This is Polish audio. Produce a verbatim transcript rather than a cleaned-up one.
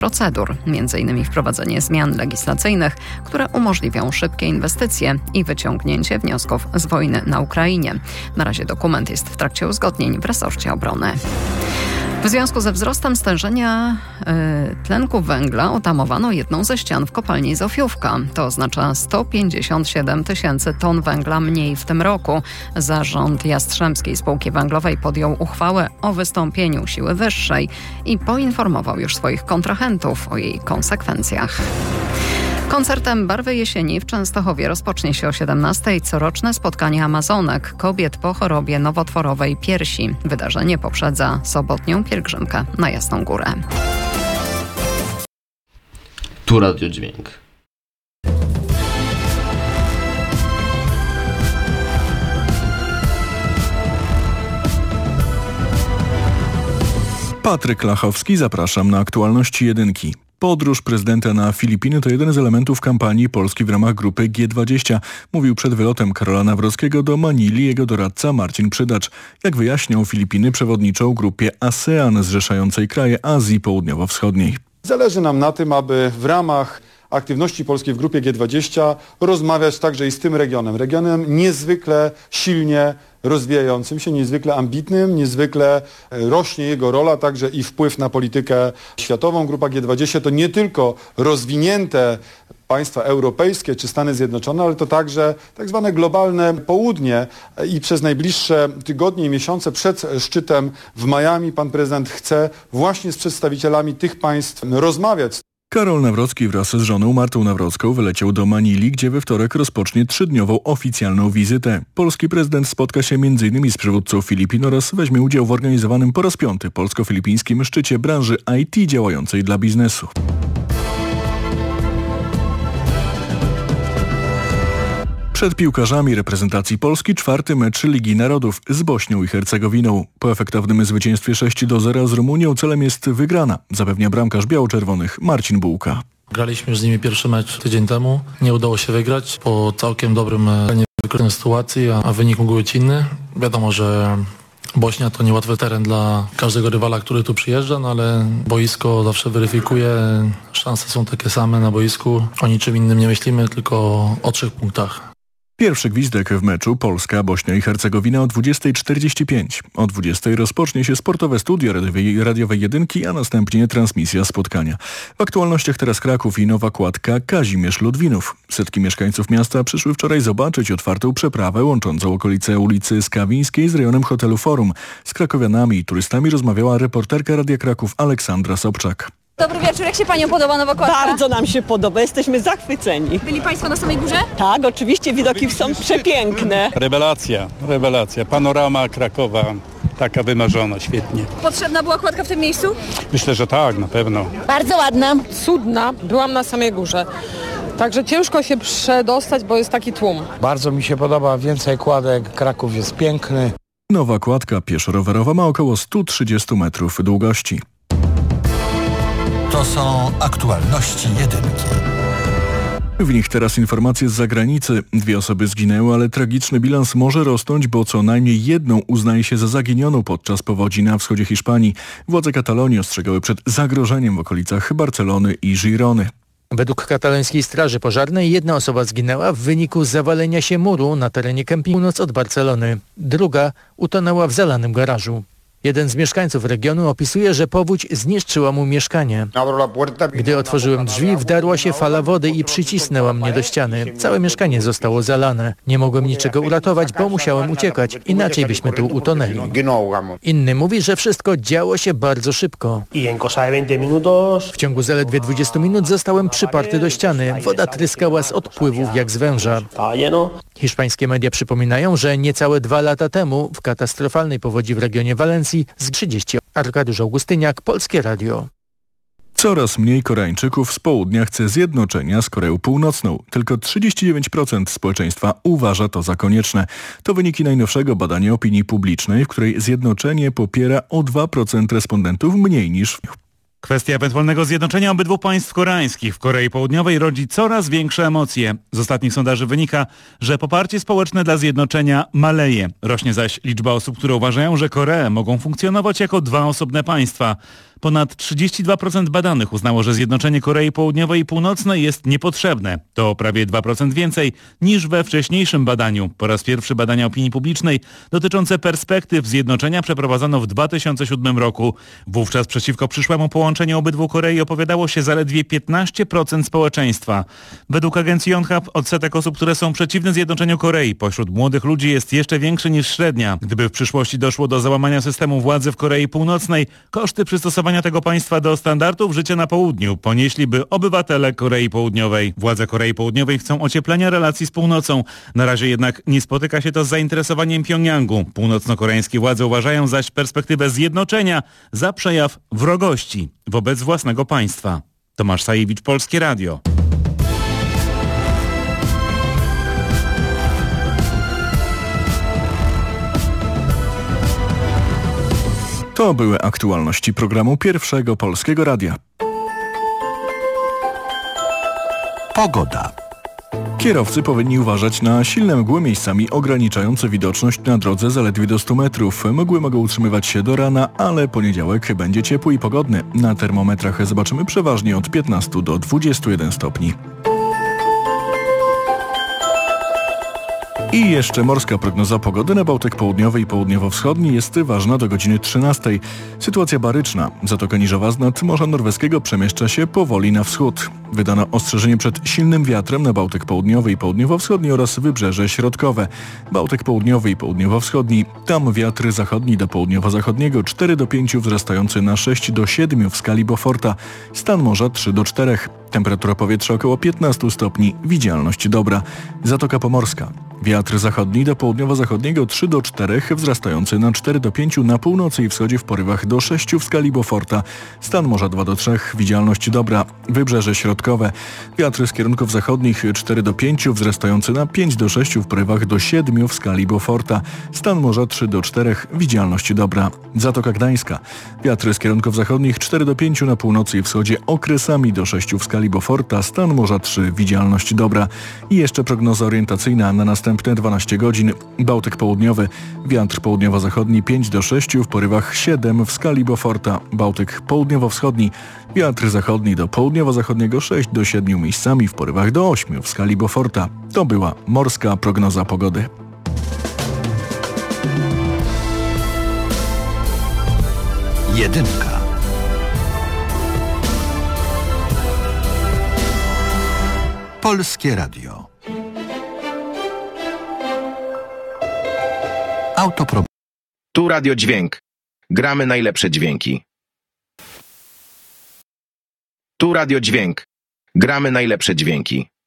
procedur, między innymi wprowadzenie zmian legislacyjnych, które umożliwią szybkie inwestycje i wyciągnięcie wniosków z wojny na Ukrainie. Na razie dokument jest w trakcie uzgodnień w resorcie obrony. W związku ze wzrostem stężenia y, tlenku węgla utamowano jedną ze ścian w kopalni Zofiówka. To oznacza sto pięćdziesiąt siedem tysięcy ton węgla mniej w tym roku. Zarząd Jastrzębskiej Spółki Węglowej podjął uchwałę o wystąpieniu siły wyższej i poinformował już swoich kontrahentów o jej konsekwencjach. Koncertem Barwy Jesieni w Częstochowie rozpocznie się o siedemnastej coroczne spotkanie Amazonek, kobiet po chorobie nowotworowej piersi. Wydarzenie poprzedza sobotnią pielgrzymkę na Jasną Górę. Tu Radio Dźwięk. Patryk Lachowski, zapraszam na aktualności jedynki. Podróż prezydenta na Filipiny to jeden z elementów kampanii Polski w ramach grupy G dwadzieścia, mówił przed wylotem Karola Nawrockiego do Manili jego doradca Marcin Przydacz. Jak wyjaśniał, Filipiny przewodniczą grupie ASEAN zrzeszającej kraje Azji Południowo-Wschodniej. Zależy nam na tym, aby w ramach aktywności polskiej w grupie G dwadzieścia rozmawiać także i z tym regionem. Regionem niezwykle silnie rozwijającym się, niezwykle ambitnym, niezwykle rośnie jego rola, także i wpływ na politykę światową. Grupa G dwadzieścia to nie tylko rozwinięte państwa europejskie czy Stany Zjednoczone, ale to także tak zwane globalne południe i przez najbliższe tygodnie i miesiące przed szczytem w Miami pan prezydent chce właśnie z przedstawicielami tych państw rozmawiać. Karol Nawrocki wraz z żoną Martą Nawrocką wyleciał do Manili, gdzie we wtorek rozpocznie trzydniową oficjalną wizytę. Polski prezydent spotka się między innymi z przywódcą Filipin oraz weźmie udział w organizowanym po raz piąty polsko-filipińskim szczycie branży I T działającej dla biznesu. Przed piłkarzami reprezentacji Polski czwarty mecz Ligi Narodów z Bośnią i Hercegowiną. Po efektownym zwycięstwie sześć do zera z Rumunią celem jest wygrana, zapewnia bramkarz biało-czerwonych Marcin Bułka. Graliśmy już z nimi pierwszy mecz tydzień temu. Nie udało się wygrać po całkiem dobrym wykorzystaniu sytuacji, a wynik mógł być inny. Wiadomo, że Bośnia to niełatwy teren dla każdego rywala, który tu przyjeżdża, no ale boisko zawsze weryfikuje. Szanse są takie same na boisku. O niczym innym nie myślimy, tylko o trzech punktach. Pierwszy gwizdek w meczu Polska, Bośnia i Hercegowina o dwudziestej czterdzieści pięć. O dwudziestej rozpocznie się sportowe studio radiowej, radiowej jedynki, a następnie transmisja spotkania. W aktualnościach teraz Kraków i nowa kładka Kazimierz Ludwinów. Setki mieszkańców miasta przyszły wczoraj zobaczyć otwartą przeprawę łączącą okolice ulicy Skawińskiej z rejonem hotelu Forum. Z krakowianami i turystami rozmawiała reporterka Radia Kraków Aleksandra Sobczak. Dobry wieczór, jak się Panią podoba nowa kładka? Bardzo nam się podoba, jesteśmy zachwyceni. Byli Państwo na samej górze? Tak, oczywiście, widoki są przepiękne. Rewelacja, rewelacja, panorama Krakowa, taka wymarzona, świetnie. Potrzebna była kładka w tym miejscu? Myślę, że tak, na pewno. Bardzo ładna. Cudna, byłam na samej górze. Także ciężko się przedostać, bo jest taki tłum. Bardzo mi się podoba, więcej kładek, Kraków jest piękny. Nowa kładka pieszo-rowerowa ma około sto trzydzieści metrów długości. To są aktualności jedynki. W nich teraz informacje z zagranicy. Dwie osoby zginęły, ale tragiczny bilans może rosnąć, bo co najmniej jedną uznaje się za zaginioną podczas powodzi na wschodzie Hiszpanii. Władze Katalonii ostrzegały przed zagrożeniem w okolicach Barcelony i Girony. Według katalońskiej straży pożarnej jedna osoba zginęła w wyniku zawalenia się muru na terenie kempingu północ od Barcelony. Druga utonęła w zalanym garażu. Jeden z mieszkańców regionu opisuje, że powódź zniszczyła mu mieszkanie. Gdy otworzyłem drzwi, wdarła się fala wody i przycisnęła mnie do ściany. Całe mieszkanie zostało zalane. Nie mogłem niczego uratować, bo musiałem uciekać. Inaczej byśmy tu utonęli. Inny mówi, że wszystko działo się bardzo szybko. W ciągu zaledwie dwudziestu minut zostałem przyparty do ściany. Woda tryskała z odpływów jak z węża. Hiszpańskie media przypominają, że niecałe dwa lata temu w katastrofalnej powodzi w regionie Walencji z trzydziestu. Arkadiusz Augustyniak, Polskie Radio. Coraz mniej Koreańczyków z południa chce zjednoczenia z Koreą Północną. Tylko trzydzieści dziewięć procent społeczeństwa uważa to za konieczne. To wyniki najnowszego badania opinii publicznej, w której zjednoczenie popiera o dwa procent respondentów mniej niż w Kwestia ewentualnego zjednoczenia obydwu państw koreańskich w Korei Południowej rodzi coraz większe emocje. Z ostatnich sondaży wynika, że poparcie społeczne dla zjednoczenia maleje. Rośnie zaś liczba osób, które uważają, że Koree mogą funkcjonować jako dwa osobne państwa. Ponad trzydzieści dwa procent badanych uznało, że zjednoczenie Korei Południowej i Północnej jest niepotrzebne. To prawie dwa procent więcej niż we wcześniejszym badaniu. Po raz pierwszy badania opinii publicznej dotyczące perspektyw zjednoczenia przeprowadzono w dwa tysiące siódmym roku. Wówczas przeciwko przyszłemu połączeniu obydwu Korei opowiadało się zaledwie piętnaście procent społeczeństwa. Według agencji Yonhap odsetek osób, które są przeciwne zjednoczeniu Korei pośród młodych ludzi jest jeszcze większy niż średnia. Gdyby w przyszłości doszło do załamania systemu władzy w Korei Północnej, koszty przystosowania tego państwa do standardów życia na południu ponieśliby obywatele Korei Południowej. Władze Korei Południowej chcą ocieplenia relacji z północą. Na razie jednak nie spotyka się to z zainteresowaniem Pjongjangu. Północno-koreańskie władze uważają zaś perspektywę zjednoczenia za przejaw wrogości wobec własnego państwa. Tomasz Sajewicz, Polskie Radio. To były aktualności programu Pierwszego Polskiego Radia. Pogoda. Kierowcy powinni uważać na silne mgły, miejscami ograniczające widoczność na drodze zaledwie do stu metrów. Mgły mogą utrzymywać się do rana, ale poniedziałek będzie ciepły i pogodny. Na termometrach zobaczymy przeważnie od piętnastu do dwudziestu jeden stopni. I jeszcze morska prognoza pogody na Bałtyk Południowy i Południowo-Wschodni jest ważna do godziny trzynastej. Sytuacja baryczna. Zatoka Niżowa z nad Morza Norweskiego przemieszcza się powoli na wschód. Wydano ostrzeżenie przed silnym wiatrem na Bałtyk Południowy i Południowo-Wschodni oraz Wybrzeże Środkowe. Bałtyk Południowy i Południowo-Wschodni. Tam wiatr zachodni do południowo-zachodniego cztery do pięciu, wzrastający na sześć do siedmiu w skali Beauforta. Stan morza trzy do czterech. Temperatura powietrza około piętnastu stopni. Widzialność dobra. Zatoka Pomorska. Wiatr zachodni do południowo-zachodniego trzy do czterech, wzrastający na cztery do pięciu na północy i wschodzie w porywach do sześciu w skali Beauforta. Stan morza dwa do trzech, widzialność dobra. Wybrzeże Środkowe. Wiatr z kierunków zachodnich cztery do pięciu, wzrastający na pięć do sześciu w porywach do siedmiu w skali Beauforta. Stan morza trzy do czterech, widzialność dobra. Zatoka Gdańska. Wiatr z kierunków zachodnich cztery do pięciu na północy i wschodzie, okresami do sześciu w skali Beauforta. Stan morza trzy, widzialność dobra. I jeszcze prognoza orientacyjna na następne dwanaście godzin. Bałtyk Południowy. Wiatr południowo-zachodni pięć do sześciu w porywach siedem w skali Beauforta. Bałtyk Południowo-Wschodni. Wiatr zachodni do południowo-zachodniego sześć do siedmiu, miejscami w porywach do ośmiu w skali Beauforta. To była morska prognoza pogody. Jedynka. Polskie Radio. Autopro... Tu Radio Dźwięk. Gramy najlepsze dźwięki. Tu Radio Dźwięk. Gramy najlepsze dźwięki.